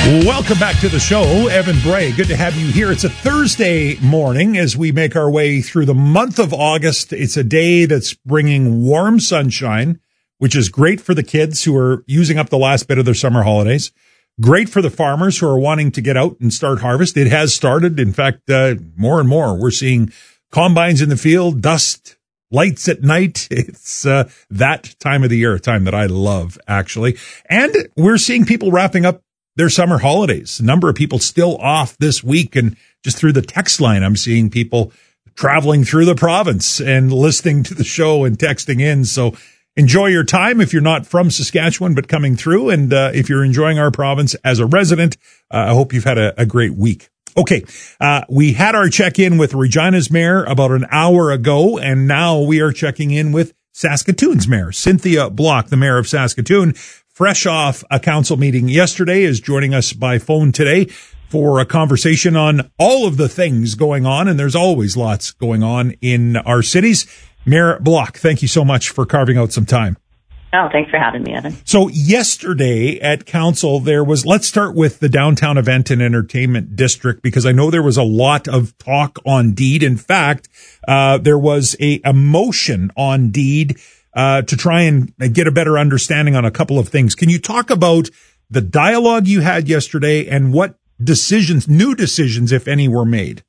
Welcome back to the show. Evan Bray, good to have you here. It's a Thursday morning as we make our way through the month of August. It's a day that's bringing warm sunshine, which is great for the kids who are using up the last bit of their summer holidays. Great for the farmers who are wanting to get out and start harvest. It has started. In fact, more and more, we're seeing combines in the field, dust, lights at night. It's that time of the year, a time that I love, actually. And we're seeing people wrapping up their summer holidays. A number of people still off this week, and just through the text line, I'm seeing people traveling through the province and listening to the show and texting in. So enjoy your time if you're not from Saskatchewan, but coming through. And if you're enjoying our province as a resident, I hope you've had a great week. Okay, we had our check-in with Regina's mayor about an hour ago, and now we are checking in with Saskatoon's mayor, Cynthia Block, the mayor of Saskatoon. Fresh off a council meeting yesterday, is joining us by phone today for a conversation on all of the things going on, and there's always lots going on in our cities. Mayor Block, thank you so much for carving out some time. Oh, thanks for having me, Evan. So yesterday at council, let's start with the downtown event and entertainment district, because I know there was a lot of talk on deed. In fact, there was a motion on deed to try and get a better understanding on a couple of things. Can you talk about the dialogue you had yesterday and what new decisions, if any, were made?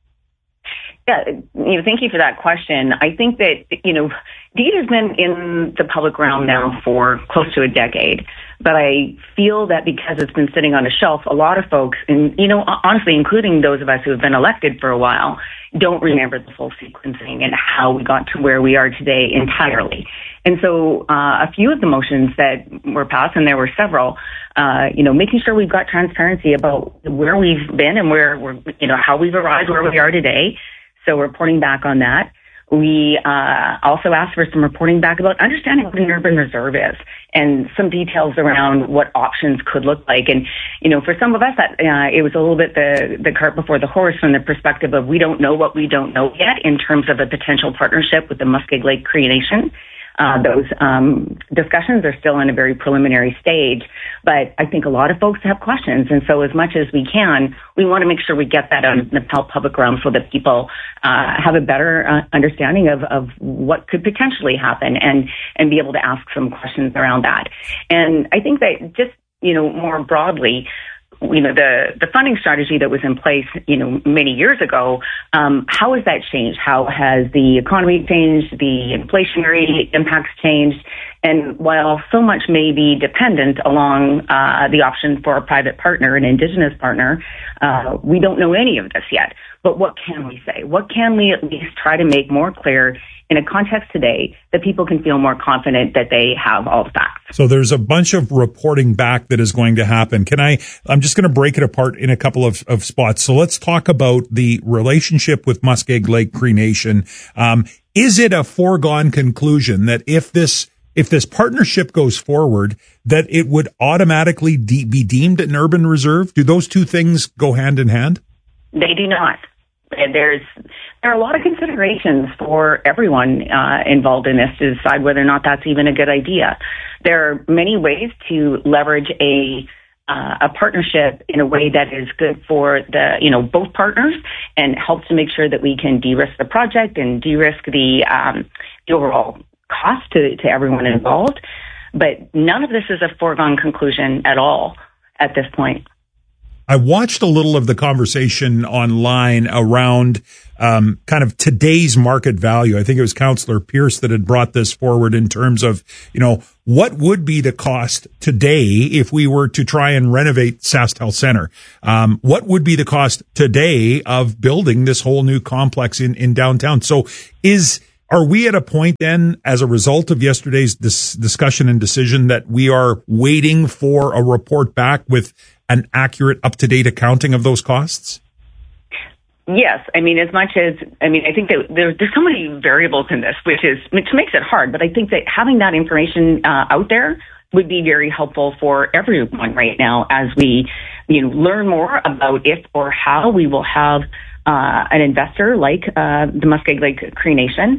Yeah, thank you for that question. I think that, deed has been in the public realm now for close to a decade, but I feel that because it's been sitting on a shelf, a lot of folks, and, honestly, including those of us who have been elected for a while, don't remember the full sequencing and how we got to where we are today entirely. And so a few of the motions that were passed, and there were several, making sure we've got transparency about where we've been and where we're, how we've arrived where we are today. So reporting back on that. We also asked for some reporting back about understanding what an urban reserve is and some details around what options could look like. And, for some of us, that it was a little bit the cart before the horse from the perspective of we don't know what we don't know yet in terms of a potential partnership with the Muskeg Lake Cree Nation. Those discussions are still in a very preliminary stage, but I think a lot of folks have questions. And so as much as we can, we want to make sure we get that on the public realm so that people have a better understanding of what could potentially happen and be able to ask some questions around that. And I think that just, more broadly, the funding strategy that was in place, many years ago, how has that changed? How has the economy changed? The inflationary impacts changed? And while so much may be dependent along the option for a private partner, an Indigenous partner, we don't know any of this yet. But what can we say? What can we at least try to make more clear in a context today that people can feel more confident that they have all the facts? So there's a bunch of reporting back that is going to happen. I'm just going to break it apart in a couple of spots. So let's talk about the relationship with Muskeg Lake Cree Nation. Is it a foregone conclusion that if this partnership goes forward, that it would automatically be deemed an urban reserve? Do those two things go hand in hand? They do not. There are a lot of considerations for everyone involved in this to decide whether or not that's even a good idea. There are many ways to leverage a partnership in a way that is good for both partners and helps to make sure that we can de-risk the project and de-risk the overall cost to everyone involved. But none of this is a foregone conclusion at all at this point. I watched a little of the conversation online around kind of today's market value. I think it was Councillor Pierce that had brought this forward in terms of, what would be the cost today if we were to try and renovate SaskTel Centre? What would be the cost today of building this whole new complex in downtown? So are we at a point then, as a result of yesterday's discussion and decision, that we are waiting for a report back with an accurate, up-to-date accounting of those costs? Yes. I think that there's so many variables in this, which makes it hard. But I think that having that information out there would be very helpful for everyone right now as we, learn more about if or how we will have an investor like the Muskeg Lake Cree Nation.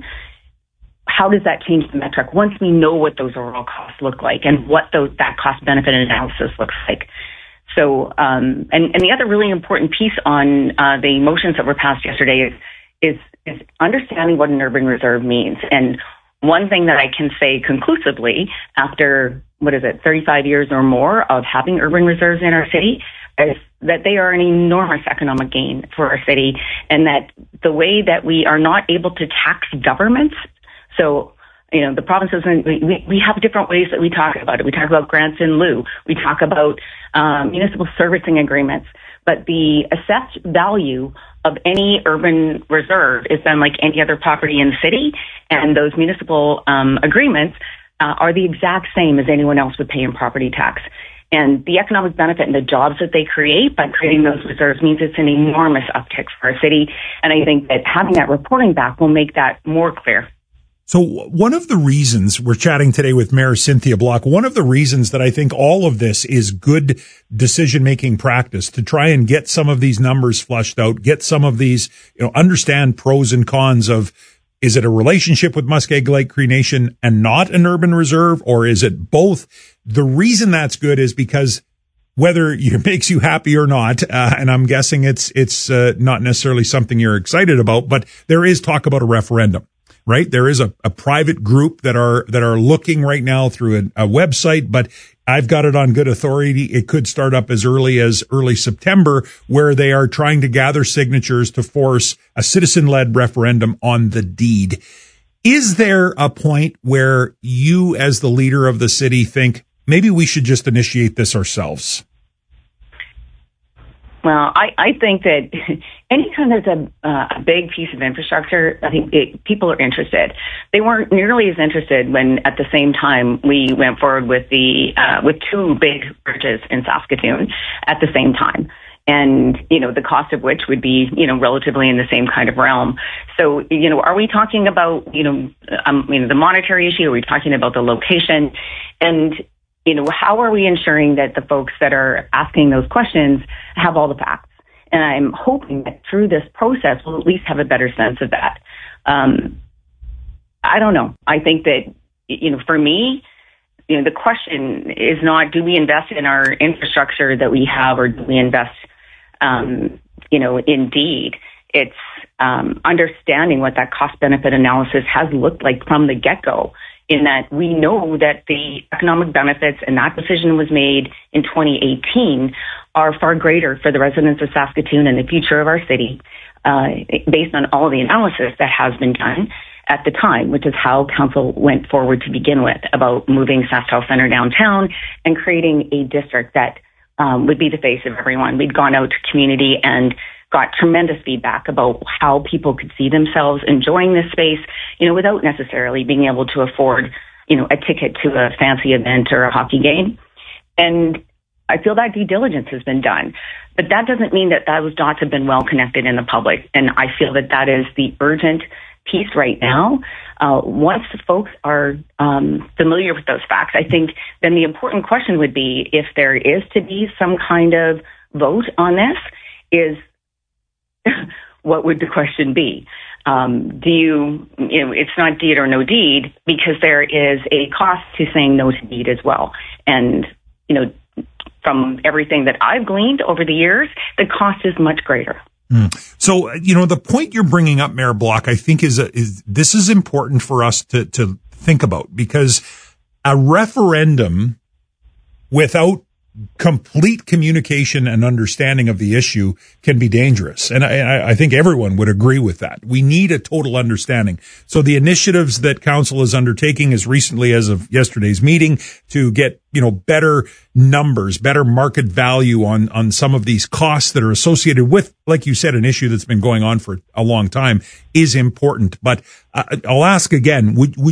How does that change the metric once we know what those overall costs look like and what that cost-benefit analysis looks like? So, and the other really important piece on the motions that were passed yesterday is understanding what an urban reserve means. And one thing that I can say conclusively after, 35 years or more of having urban reserves in our city, is that they are an enormous economic gain for our city, and that the way that we are not able to tax governments, so the provinces, we have different ways that we talk about it. We talk about grants in lieu. We talk about municipal servicing agreements. But the assessed value of any urban reserve is then like any other property in the city, and those municipal agreements are the exact same as anyone else would pay in property tax. And the economic benefit and the jobs that they create by creating those reserves means it's an enormous uptick for our city. And I think that having that reporting back will make that more clear. So one of the reasons we're chatting today with Mayor Cynthia Block, one of the reasons that I think all of this is good decision-making practice, to try and get some of these numbers flushed out, get some of these, understand pros and cons of, is it a relationship with Muskeg Lake Cree Nation and not an urban reserve, or is it both? The reason that's good is because whether it makes you happy or not, and I'm guessing it's not necessarily something you're excited about, but there is talk about a referendum. Right? There is a private group that are looking right now through a website, but I've got it on good authority. It could start up as early September, where they are trying to gather signatures to force a citizen-led referendum on the deed. Is there a point where you, as the leader of the city, think maybe we should just initiate this ourselves? Well, I think that anytime there's a big piece of infrastructure, I think people are interested. They weren't nearly as interested when, at the same time, we went forward with with two big bridges in Saskatoon at the same time, and the cost of which would be relatively in the same kind of realm. So are we talking about the monetary issue? Are we talking about the location? And how are we ensuring that the folks that are asking those questions have all the facts? And I'm hoping that through this process, we'll at least have a better sense of that. I don't know. I think that, for me, the question is not, do we invest in our infrastructure that we have, or do we invest, in deed? It's understanding what that cost-benefit analysis has looked like from the get-go, in that we know that the economic benefits, and that decision was made in 2018, are far greater for the residents of Saskatoon and the future of our city, based on all the analysis that has been done at the time, which is how council went forward to begin with, about moving SaskTel Centre downtown and creating a district that would be the face of everyone. We'd gone out to community and got tremendous feedback about how people could see themselves enjoying this space, without necessarily being able to afford, a ticket to a fancy event or a hockey game. And I feel that due diligence has been done, but that doesn't mean that those dots have been well connected in the public. And I feel that that is the urgent piece right now. Once the folks are familiar with those facts, I think then the important question would be, if there is to be some kind of vote on this, is what would the question be? It's not deed or no deed, because there is a cost to saying no to deed as well. And, from everything that I've gleaned over the years, the cost is much greater. So, the point you're bringing up, Mayor Block, I think is this is important for us to think about, because a referendum without complete communication and understanding of the issue can be dangerous. And I think everyone would agree with that. We need a total understanding. So the initiatives that council is undertaking as recently as of yesterday's meeting to get, better numbers, better market value on some of these costs that are associated with, like you said, an issue that's been going on for a long time is important. But I'll ask again, would